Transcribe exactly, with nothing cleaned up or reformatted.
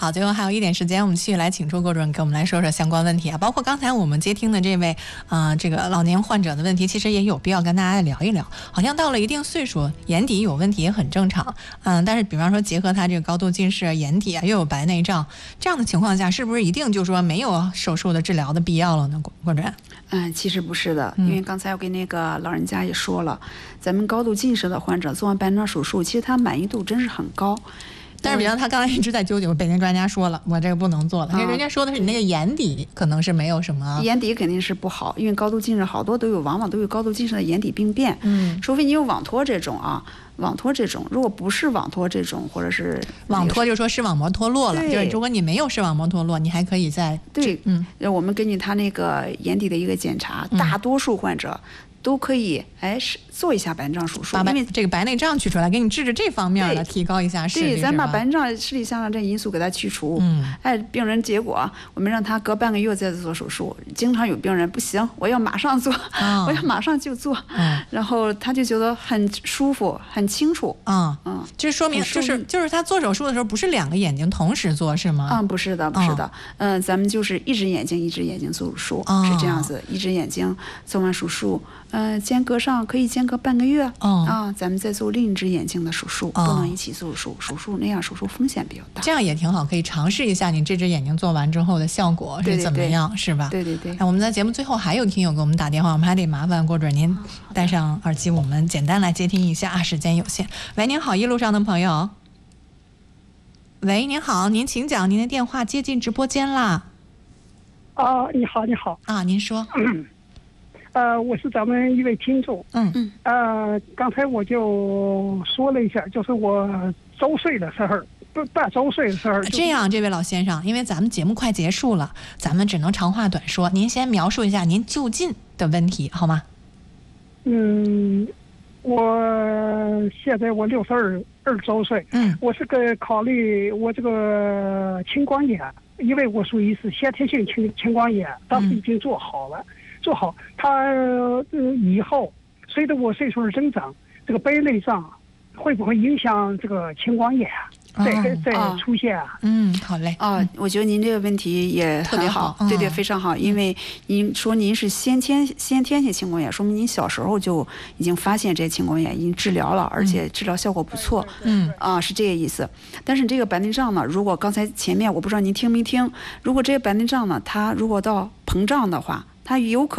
好，最后还有一点时间，我们继续来请出郭主任给我们来说说相关问题啊，包括刚才我们接听的这位呃这个老年患者的问题，其实也有必要跟大家聊一聊。好像到了一定岁数，眼底有问题也很正常，嗯、呃，但是比方说结合他这个高度近视、眼底啊又有白内障这样的情况下，是不是一定就说没有手术的治疗的必要了呢？郭主任？ 嗯，其实不是的，因为刚才我给那个老人家也说了，嗯、咱们高度近视的患者做完白内障手术，其实他满意度真是很高。 但是比方他刚才一直在纠结，北京专家说了，我这个不能做了。因为人家说的是你那个眼底可能是没有什么， 眼底肯定是不好，因为高度近视好多都有，往往都有高度近视的眼底病变。嗯，除非你有网脱这种啊，网脱这种，如果不是网脱这种，或者是网脱，就说视网膜脱落了，就是如果你没有视网膜脱落，你还可以再对，嗯，我们根据他那个眼底的一个检查，嗯、大多数患者都可以哎是做一下白内障手术， 把因为这个白内障取出来，给你治治这方面的，提高一下视力。 对，咱把白内障视力向上这因素给它去除。嗯，哎，病人结果我们让他隔半个月再做手术。经常有病人不行，我要马上做，哦、我要马上就做，嗯、然后他就觉得很舒服、很清楚。 嗯嗯，这说明就是就是他做手术的时候不是两个眼睛同时做是吗？ 嗯，不是的，不是的。嗯、呃，咱们就是一只眼睛一只眼睛做手术，哦、是这样子，一只眼睛做完手术。呃，间隔上可以间隔半个月，哦、啊，咱们再做另一只眼睛的手术，哦、不能一起做手术，手术那样手术风险比较大。 这样也挺好，可以尝试一下你这只眼睛做完之后的效果是怎么样， 对对对是吧？ 对对对。 哎，我们在节目最后还有听友给我们打电话，我们还得麻烦郭主任您戴上耳机，我们简单来接听一下啊，时间有限。喂，您好，一路上的朋友。喂，您好，您请讲，您的电话接进直播间啦。 啊，你好，你好。 啊，您说。 嗯呃，我是咱们一位听众。 嗯嗯。 呃，刚才我就说了一下，就是我周岁的时候，不大周岁的时候、就是。 这样，这位老先生，因为咱们节目快结束了，咱们只能长话短说。您先描述一下您就近的问题，好吗？ 嗯，我现在我六十二二周岁。嗯。我是个考虑我这个青光眼，因为我属于是先天性青青光眼，当时已经做好了。嗯做好，它、呃、以后随着我岁数的增长，这个白内障会不会影响这个青光眼啊？再、哦、再出现啊？ 嗯，好嘞。 啊，我觉得您这个问题也很好， 好对对，非常好。因为您说您是先天先天性青光眼，说明您小时候就已经发现这些青光眼，已经治疗了，而且治疗效果不错。嗯，啊，是这个意思。但是这个白内障呢，如果刚才前面我不知道您听没听，如果这个白内障呢，它如果到膨胀的话，它有可能